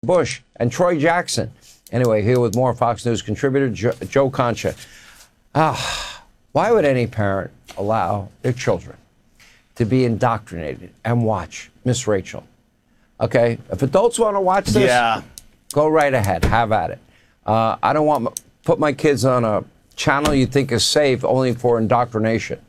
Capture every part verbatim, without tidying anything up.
Bush and Troy Jackson. Anyway, here with more Fox News contributor Joe, Joe Concha. Ah, why would any parent allow their children to be indoctrinated and watch Miss Rachel? Okay, if adults want to watch this, yeah. go right ahead, have at it. Uh, I don't want to put my kids on a channel you think is safe only for indoctrination.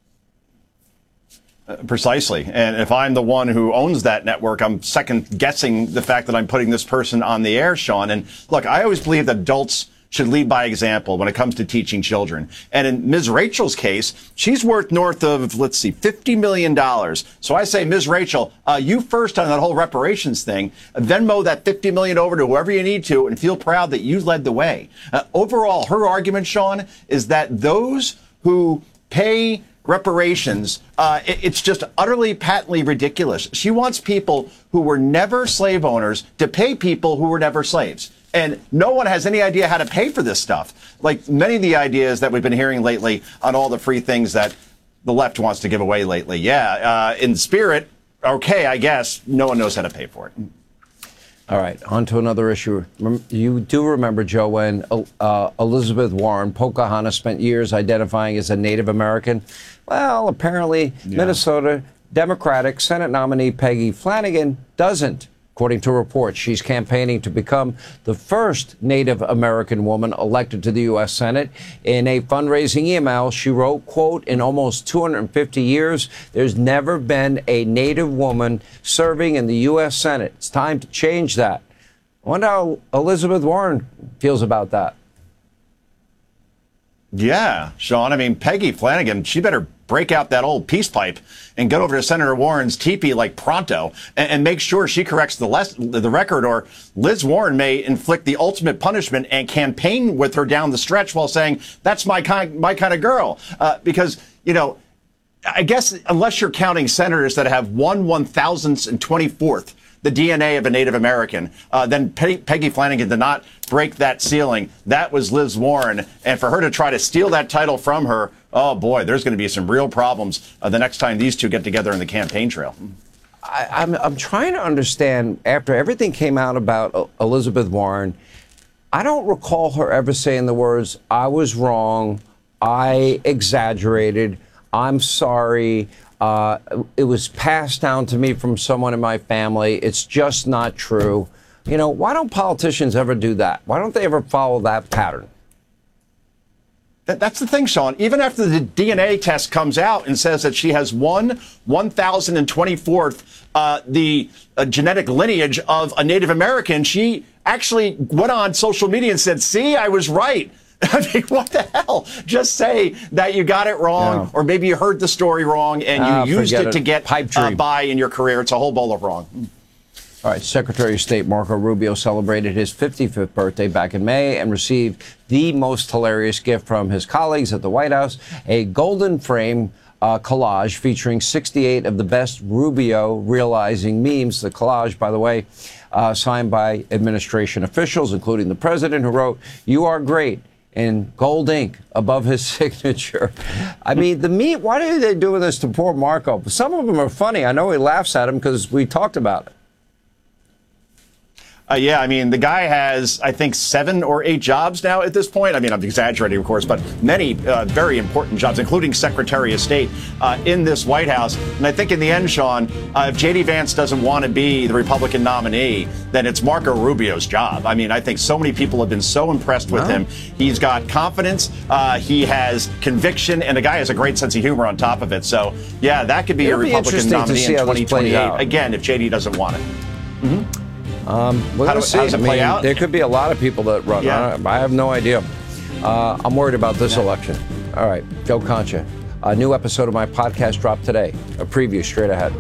Uh, precisely. And if I'm the one who owns that network, I'm second guessing the fact that I'm putting this person on the air, Sean. And look, I always believe that adults should lead by example when it comes to teaching children. And in Miz Rachel's case, she's worth north of, let's see, fifty million dollars. So I say, Miz Rachel, uh, you first on that whole reparations thing, Venmo that fifty million dollars over to whoever you need to and feel proud that you led the way. Uh, overall, her argument, Sean, is that those who pay reparations, uh, it, it's just utterly, patently ridiculous. She wants people who were never slave owners to pay people who were never slaves. And no one has any idea how to pay for this stuff. Like many of the ideas that we've been hearing lately on all the free things that the left wants to give away lately. Yeah, uh, in spirit, okay, I guess no one knows how to pay for it. All right, on to another issue. You do remember, Joe, when uh, Elizabeth Warren, Pocahontas, spent years identifying as a Native American? Well, apparently yeah. Minnesota Democratic Senate nominee Peggy Flanagan doesn't. According to reports, she's campaigning to become the first Native American woman elected to the U S Senate. In a fundraising email, she wrote, quote, in almost two hundred fifty years, there's never been a Native woman serving in the U S Senate. It's time to change that. I wonder how Elizabeth Warren feels about that. Yeah, Sean, I mean, Peggy Flanagan, she better break out that old peace pipe and get over to Senator Warren's teepee like pronto and, and make sure she corrects the, less, the record, or Liz Warren may inflict the ultimate punishment and campaign with her down the stretch while saying, that's my kind, my kind of girl. Uh, because, you know, I guess unless you're counting senators that have one one-thousandth and twenty-fourth the D N A of a Native American, uh, then Pe- Peggy Flanagan did not break that ceiling. That was Liz Warren. And for her to try to steal that title from her, oh, boy, there's going to be some real problems uh, the next time these two get together in the campaign trail. I, I'm, I'm trying to understand, after everything came out about Elizabeth Warren, I don't recall her ever saying the words, I was wrong, I exaggerated, I'm sorry. Uh, it was passed down to me from someone in my family. It's just not true. You know, why don't politicians ever do that? Why don't they ever follow that pattern? That, that's the thing, Sean. Even after the D N A test comes out and says that she has one one thousand twenty-fourth uh, the uh, genetic lineage of a Native American, she actually went on social media and said, see, I was right. I mean, what the hell? Just say that you got it wrong, yeah. or maybe you heard the story wrong and uh, you used it, it to get Pipe uh, by in your career. It's a whole bowl of wrong. All right, Secretary of State Marco Rubio celebrated his fifty-fifth birthday back in May and received the most hilarious gift from his colleagues at the White House, a golden frame uh, collage featuring sixty-eight of the best Rubio realizing memes. The collage, by the way, uh, signed by administration officials, including the president, who wrote, "You are great," in gold ink above his signature. I mean, the meme, why are they doing this to poor Marco? Some of them are funny. I know he laughs at him because we talked about it. Uh, yeah, I mean, the guy has, I think, seven or eight jobs now at this point. I mean, I'm exaggerating, of course, but many uh, very important jobs, including Secretary of State uh, in this White House. And I think in the end, Sean, uh, if J D Vance doesn't want to be the Republican nominee, then it's Marco Rubio's job. I mean, I think so many people have been so impressed with wow. him. He's got confidence, uh, he has conviction, and the guy has a great sense of humor on top of it. So, yeah, that could be It'll a Republican be nominee in twenty twenty-eight. Again, if J D doesn't want it. Mm-hmm. Um, we're how, going to see. How does it I mean, play out? There could be a lot of people that run. Yeah. I, I have no idea. Uh, I'm worried about this yeah. election. All right, Joe Concha. A new episode of my podcast dropped today. A preview straight ahead.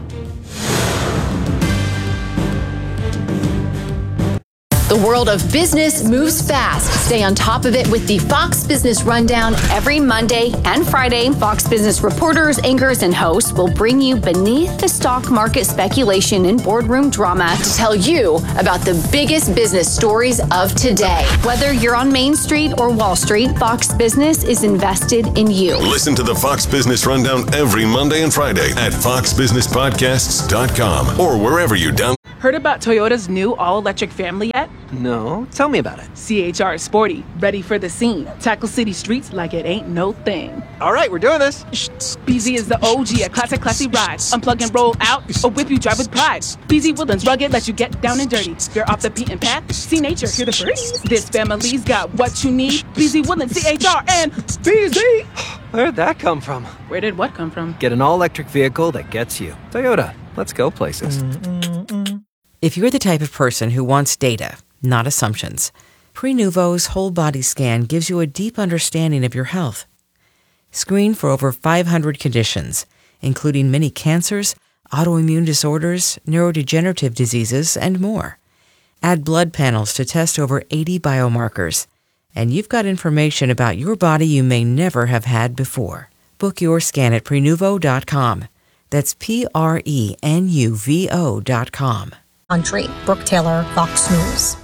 The world of business moves fast. Stay on top of it with the Fox Business Rundown every Monday and Friday. Fox Business reporters, anchors, and hosts will bring you beneath the stock market speculation and boardroom drama to tell you about the biggest business stories of today. Whether you're on Main Street or Wall Street, Fox Business is invested in you. Listen to the Fox Business Rundown every Monday and Friday at fox business podcasts dot com or wherever you download. Heard about Toyota's new all-electric family yet? No, tell me about it. C H R is sporty, ready for the scene. Tackle city streets like it ain't no thing. All right, we're doing this. B Z is the O G, a classic, classy ride. Unplug and roll out, or whip you drive with pride. B Z Woodlands rugged, let you get down and dirty. You're off the beaten path, see nature, hear the birds. This family's got what you need. B Z Woodlands, C H R, and B Z. Where'd that come from? Where did what come from? Get an all-electric vehicle that gets you. Toyota, let's go places. If you're the type of person who wants data, not assumptions, Prenuvo's whole body scan gives you a deep understanding of your health. Screen for over five hundred conditions, including many cancers, autoimmune disorders, neurodegenerative diseases, and more. Add blood panels to test over eighty biomarkers, and you've got information about your body you may never have had before. Book your scan at Prenuvo dot com. That's P R E N U V O dot com. Country. Brooke Taylor, Fox News.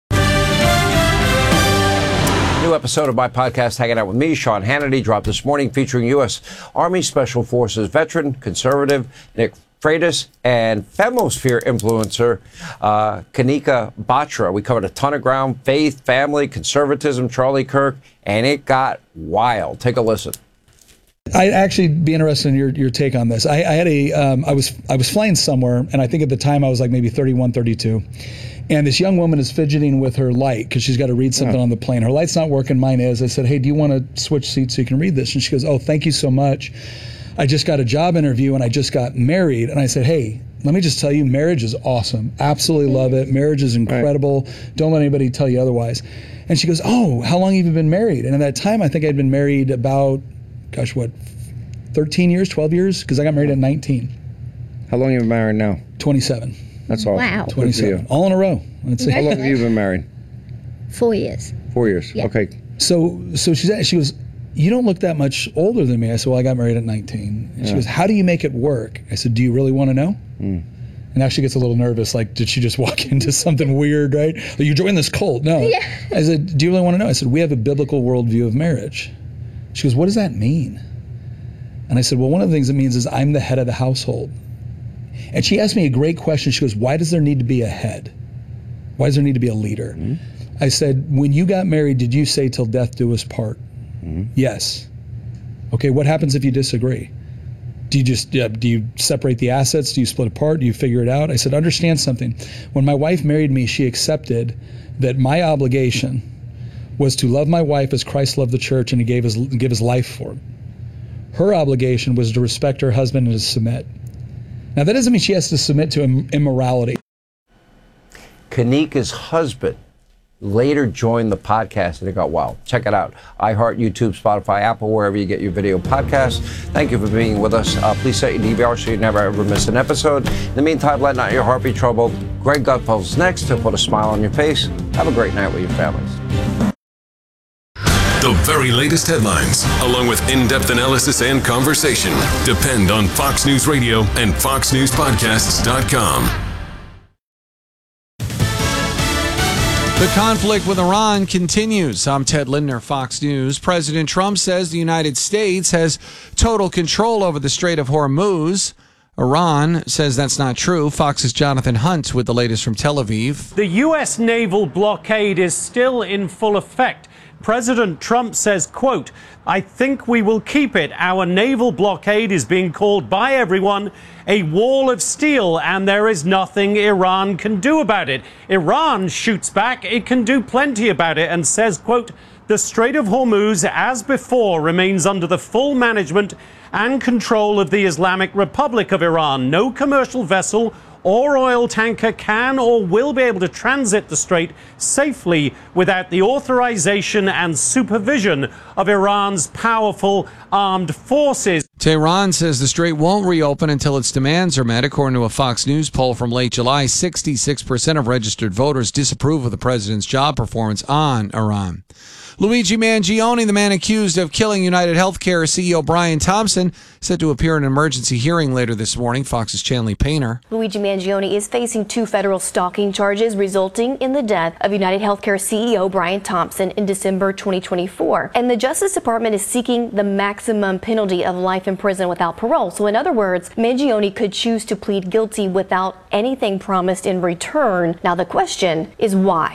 New episode of my podcast, Hanging Out with Me, Sean Hannity, dropped this morning, featuring U S. Army Special Forces veteran, conservative Nick Freitas, and Femosphere influencer uh, Kanika Batra. We covered a ton of ground: faith, family, conservatism, Charlie Kirk, and it got wild. Take a listen. I'd actually be interested in your, your take on this. I, I had a, um, I was, I was flying somewhere, and I think at the time I was like maybe thirty-one, thirty-two. And this young woman is fidgeting with her light because she's got to read something oh. on the plane. Her light's not working, mine is. I said, hey, do you want to switch seats so you can read this? And she goes, oh, thank you so much. I just got a job interview and I just got married. And I said, hey, let me just tell you, marriage is awesome. Absolutely love it. Marriage is incredible. Right. Don't let anybody tell you otherwise. And she goes, oh, how long have you been married? And at that time, I think I'd been married about, gosh, what, thirteen years, twelve years? Because I got married at nineteen. How long have you been married now? twenty-seven. That's all. Wow. twenty-seven. All in a row. Let's see. How long have you been married? Four years. Four years. Yeah. Okay. So so she's she goes, you don't look that much older than me. I said, well, I got married at nineteen. And yeah. She goes, how do you make it work? I said, do you really want to know? Mm. And now she gets a little nervous, like, did she just walk into something weird, right? Like, you joined this cult. No. Yeah. I said, do you really want to know? I said, we have a biblical worldview of marriage. She goes, what does that mean? And I said, well, one of the things it means is I'm the head of the household. And she asked me a great question. She goes, why does there need to be a head? Why does there need to be a leader? Mm-hmm. I said, when you got married, did you say till death do us part? Mm-hmm. Yes. Okay, what happens if you disagree? Do you just, uh, do you separate the assets? Do you split apart? Do you figure it out? I said, understand something. When my wife married me, she accepted that my obligation was to love my wife as Christ loved the church and he gave his, give his life for it. Her obligation was to respect her husband and to submit. Now, that doesn't mean she has to submit to im- immorality. Kanika's husband later joined the podcast, and it got wild. Check it out. iHeart, YouTube, Spotify, Apple, wherever you get your video podcasts. Thank you for being with us. Uh, please set your D V R so you never ever miss an episode. In the meantime, let not your heart be troubled. Greg Gutfeld's next to put a smile on your face. Have a great night with your families. The very latest headlines, along with in-depth analysis and conversation, depend on Fox News Radio and fox news podcasts dot com. The conflict with Iran continues. I'm Ted Lindner, Fox News. President Trump says the United States has total control over the Strait of Hormuz. Iran says that's not true. Fox's Jonathan Hunt with the latest from Tel Aviv. The U S naval blockade is still in full effect. President Trump says, quote, I think we will keep it. Our naval blockade is being called by everyone a wall of steel, and there is nothing Iran can do about it. Iran shoots back. It can do plenty about it and says, quote, the Strait of Hormuz, as before, remains under the full management and control of the Islamic Republic of Iran. No commercial vessel or oil tanker can or will be able to transit the strait safely without the authorization and supervision of Iran's powerful armed forces. Tehran says the strait won't reopen until its demands are met. According to a Fox News poll from late July, sixty-six percent of registered voters disapprove of the president's job performance on Iran. Luigi Mangione, the man accused of killing United Healthcare C E O Brian Thompson, set to appear in an emergency hearing later this morning. Fox's Chanley Painter. Luigi Mangione Mangione is facing two federal stalking charges resulting in the death of United Healthcare C E O Brian Thompson in December twenty twenty-four. And the Justice Department is seeking the maximum penalty of life in prison without parole. So in other words, Mangione could choose to plead guilty without anything promised in return. Now the question is why?